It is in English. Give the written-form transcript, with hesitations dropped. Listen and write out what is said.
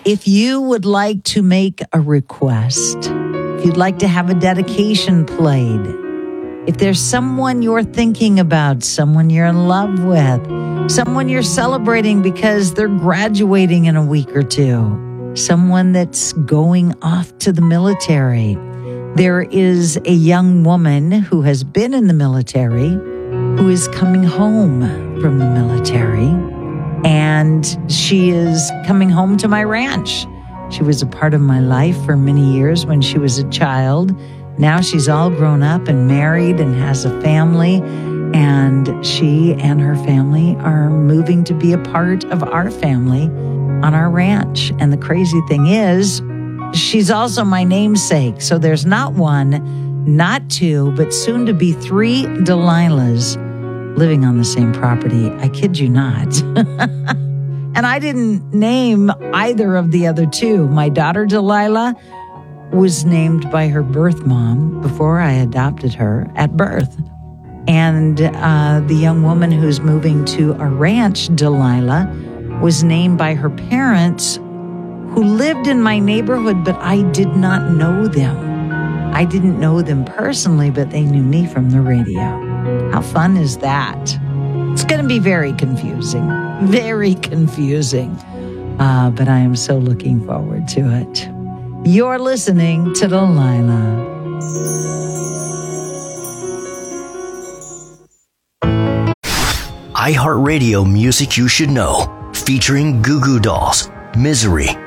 If you would like to make a request, if you'd like to have a dedication played, if there's someone you're thinking about, someone you're in love with, someone you're celebrating because they're graduating in a week or two, someone that's going off to the military. There is a young woman who has been in the military who is coming home from the military, and she is coming home to my ranch. She was a part of my life for many years when she was a child. Now she's all grown up and married and has a family, and she and her family are moving to be a part of our family on our ranch. And the crazy thing is, she's also my namesake. So there's not one, not two, but soon to be 3 Delilahs living on the same property. I kid you not. And I didn't name either of the other two. My daughter Delilah was named by her birth mom before I adopted her at birth. And the young woman who's moving to our ranch, Delilah, was named by her parents who lived in my neighborhood, but I did not know them. I didn't know them personally, but they knew me from the radio. How fun is that? It's going to be very confusing, but I am so looking forward to it. You're listening to Delilah. iHeartRadio Music You Should Know, featuring Goo Goo Dolls, Misery,